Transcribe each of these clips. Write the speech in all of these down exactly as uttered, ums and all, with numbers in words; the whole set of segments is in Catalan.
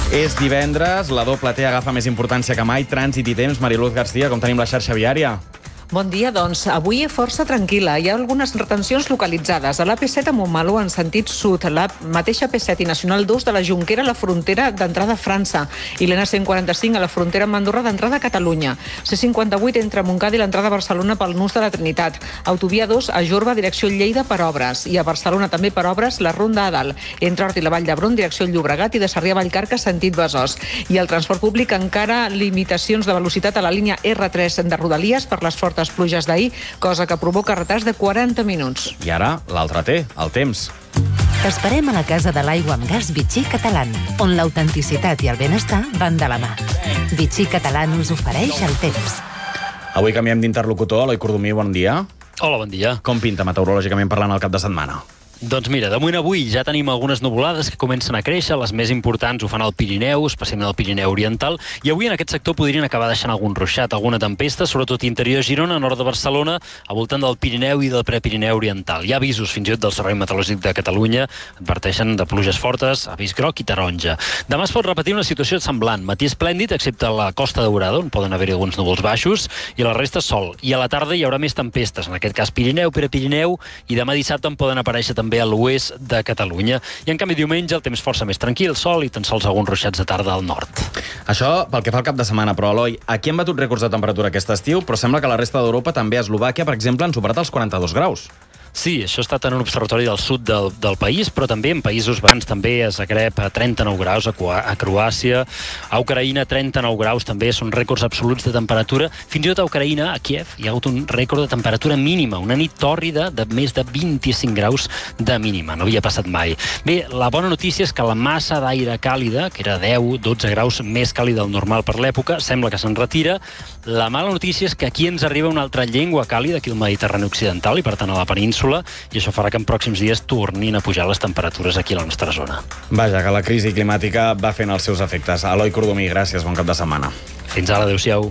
És divendres, la doble T agafa més importància que mai, trànsit i temps. Mariluz García, com tenim la xarxa viària? Bon dia, doncs avui força tranquil·la. Hi ha algunes retencions localitzades. A l'A P set a Montmeló en sentit sud, la mateixa P set i Nacional dos de la Jonquera a la frontera d'entrada a França i l'N cent quaranta-cinc a la frontera amb Andorra d'entrada a Catalunya. C cinquanta-vuit entre Montcada i l'entrada a Barcelona pel nus de la Trinitat. Autovia dos a Jorba, direcció Lleida per obres. I a Barcelona també per obres la Ronda a Dalt, entre Hort i la Vall d'Hebron, direcció Llobregat, i de Sarrià a Vallcarca, sentit Besòs. I el transport públic encara limitacions de velocitat a la línia R tres de Rodalies per les fortes pluges d'ahir, cosa que provoca retards de quaranta minuts. I ara, l'altre T, el temps. T'esperem a la Casa de l'Aigua amb Gas Vichy Catalán, on l'autenticitat i el benestar van de la mà. Vichy Catalán us ofereix el temps. Avui canviem d'interlocutor. Eloi Cordomí, bon dia. Hola, bon dia. Com pinta meteorològicament parlant el cap de setmana? Doncs mira, de moment avui ja tenim algunes nuvolades que comencen a créixer, les més importants ho fan al Pirineu, especialment al Pirineu Oriental, i avui en aquest sector podrien acabar deixant algun ruixat, alguna tempesta, sobretot interior Girona, nord de Barcelona, al voltant del Pirineu i del Prepirineu Oriental. Hi ha avisos fins i tot del Servei Meteorològic de Catalunya, adverteixen de pluges fortes, avís groc i taronja. Demà es pot repetir una situació semblant, matí esplèndid, excepte a la Costa Daurada, on poden haver-hi alguns núvols baixos, i a la resta sol. I a la tarda hi haurà més tempestes, en aquest cas Pirineu, Prepirineu, i demà dissabte en poden aparèixer també també a l'oest de Catalunya. I en canvi diumenge el temps força més tranquil, sol i tan sols alguns ruixats de tarda al nord. Això pel que fa al cap de setmana, però Eloi, aquí han batut rècords de temperatura aquest estiu, però sembla que la resta d'Europa, també a Eslovàquia, per exemple, han superat els quaranta-dos graus. Sí, això ha estat en un observatori del sud del, del país, però també en països bans, també a Zagreb a trenta-nou graus, a, a Croàcia, a Ucraïna trenta-nou graus, també són rècords absoluts de temperatura. Fins i tot a Ucraïna, a Kiev, hi ha hagut un rècord de temperatura mínima, una nit tòrrida de més de vint-i-cinc graus de mínima, no havia passat mai. Bé, la bona notícia és que la massa d'aire càlida, que era deu dotze graus més càlida del normal per l'època, sembla que se'n retira. La mala notícia és que aquí ens arriba una altra llengua càlida, aquí al Mediterrani Occidental i per tant a la península, i això farà que en pròxims dies tornin a pujar les temperatures aquí a la nostra zona. Vaja, que la crisi climàtica va fent els seus efectes. Eloi Cordomí, gràcies, bon cap de setmana. Fins ara, adéu-siau.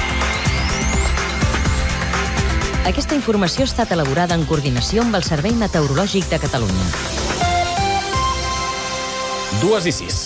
Aquesta informació ha estat elaborada en coordinació amb el Servei Meteorològic de Catalunya. Dues i sis.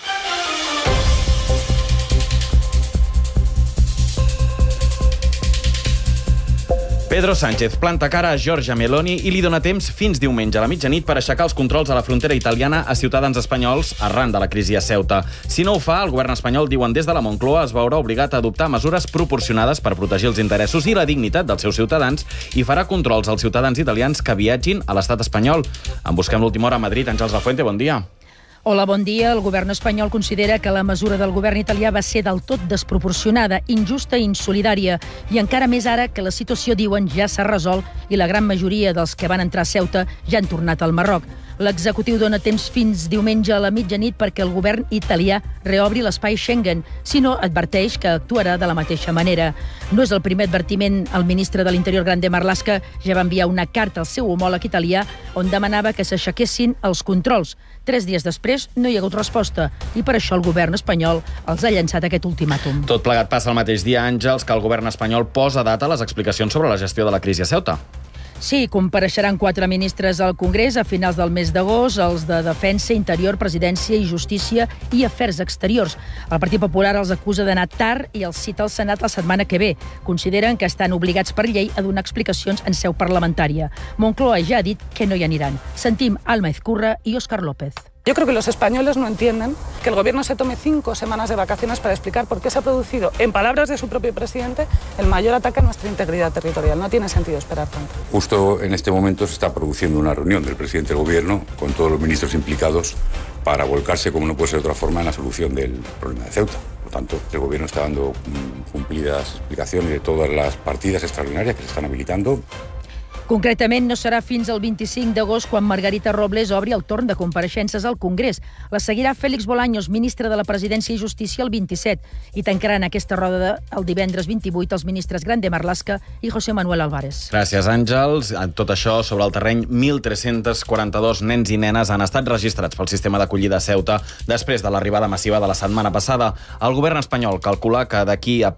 Pedro Sánchez planta cara a Giorgia Meloni i li dona temps fins diumenge a la mitjanit per aixecar els controls a la frontera italiana a ciutadans espanyols arran de la crisi a Ceuta. Si no ho fa, el govern espanyol, diuen des de la Moncloa, es veurà obligat a adoptar mesures proporcionades per protegir els interessos i la dignitat dels seus ciutadans i farà controls als ciutadans italians que viatgin a l'estat espanyol. En busquem l'última hora a Madrid. Àngels Lafuente, bon dia. Hola, bon dia. El govern espanyol considera que la mesura del govern italià va ser del tot desproporcionada, injusta i insolidària. I encara més ara que la situació, diuen, ja s'ha resolt i la gran majoria dels que van entrar a Ceuta ja han tornat al Marroc. L'executiu dona temps fins diumenge a la mitjanit perquè el govern italià reobri l'espai Schengen. Si no, adverteix que actuarà de la mateixa manera. No és el primer advertiment. El ministre de l'Interior, Grande Marlaska, ja va enviar una carta al seu homòleg italià on demanava que s'aixequessin els controls. Tres dies després no hi ha hagut resposta i per això el govern espanyol els ha llançat aquest ultimàtum. Tot plegat passa el mateix dia, Àngels, que el govern espanyol posa data a les explicacions sobre la gestió de la crisi a Ceuta. Sí, compareixeran quatre ministres al Congrés a finals del mes d'agost, els de Defensa, Interior, Presidència i Justícia i Afers Exteriors. El Partit Popular els acusa d'anar tard i els cita al Senat la setmana que ve. Consideren que estan obligats per llei a donar explicacions en seu parlamentària. Moncloa ja ha dit que no hi aniran. Sentim Alma Ezcurra i Óscar López. Yo creo que los españoles no entienden que el gobierno se tome cinco semanas de vacaciones para explicar por qué se ha producido, en palabras de su propio presidente, el mayor ataque a nuestra integridad territorial. No tiene sentido esperar tanto. Justo en este momento se está produciendo una reunión del presidente del gobierno con todos los ministros implicados para volcarse, como no puede ser de otra forma, en la solución del problema de Ceuta. Por lo tanto, el gobierno está dando cumplidas explicaciones de todas las partidas extraordinarias que se están habilitando. Concretament, no serà fins al vint-i-cinc d'agost quan Margarita Robles obri el torn de compareixences al Congrés. La seguirà Félix Bolaños, ministre de la Presidència i Justícia, el vint-i-set, i tancaran aquesta roda el divendres vint-i-vuit els ministres Grande Marlaska i José Manuel Álvarez. Gràcies, Àngels. Tot això sobre el terreny, mil tres-cents quaranta-dos nens i nenes han estat registrats pel sistema d'acollida a Ceuta després de l'arribada massiva de la setmana passada. El govern espanyol calcula que d'aquí a